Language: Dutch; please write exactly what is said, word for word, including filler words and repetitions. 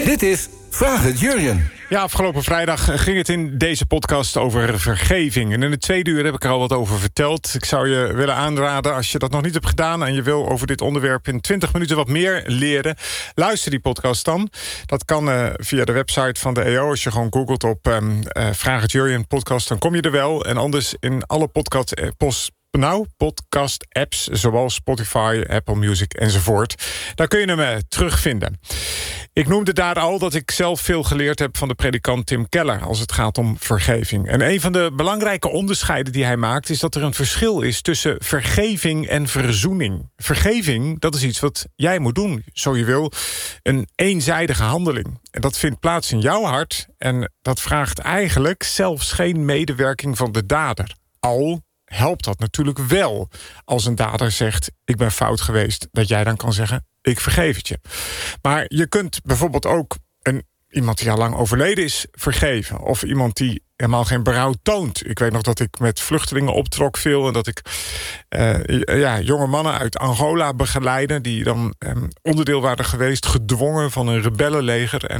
Dit is Vraag het Jurjen. Ja, afgelopen vrijdag ging het in deze podcast over vergeving. En in het tweede uur heb ik er al wat over verteld. Ik zou je willen aanraden, als je dat nog niet hebt gedaan en je wil over dit onderwerp in twintig minuten wat meer leren, luister die podcast dan. Dat kan uh, via de website van de E O. Als je gewoon googelt op um, uh, Vraag het Jurjen podcast, dan kom je er wel. En anders in alle podcast uh, post Nou, podcast-apps zoals Spotify, Apple Music enzovoort. Daar kun je hem uh, terugvinden. Ik noemde daar al dat ik zelf veel geleerd heb van de predikant Tim Keller als het gaat om vergeving. En een van de belangrijke onderscheiden die hij maakt is dat er een verschil is tussen vergeving en verzoening. Vergeving, dat is iets wat jij moet doen, zo je wil. Een eenzijdige handeling. En dat vindt plaats in jouw hart en dat vraagt eigenlijk zelfs geen medewerking van de dader. Al helpt dat natuurlijk wel als een dader zegt, ik ben fout geweest, dat jij dan kan zeggen, ik vergeef het je. Maar je kunt bijvoorbeeld ook een, iemand die al lang overleden is vergeven. Of iemand die helemaal geen berouw toont. Ik weet nog dat ik met vluchtelingen optrok veel en dat ik uh, ja, jonge mannen uit Angola begeleide die dan um, onderdeel waren geweest, gedwongen van een rebellenleger. En